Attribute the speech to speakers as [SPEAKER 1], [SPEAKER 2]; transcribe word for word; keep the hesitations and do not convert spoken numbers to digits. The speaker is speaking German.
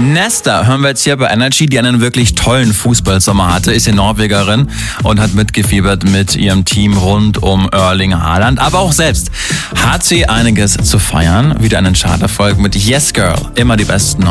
[SPEAKER 1] Nesta hören wir jetzt hier bei Energy, die einen wirklich tollen Fußballsommer hatte, ist in Norwegerin und hat mitgefiebert mit ihrem Team rund um Erling Haaland. Aber auch selbst hat sie einiges zu feiern. Wieder einen Charterfolg mit Yes Girl. Immer die besten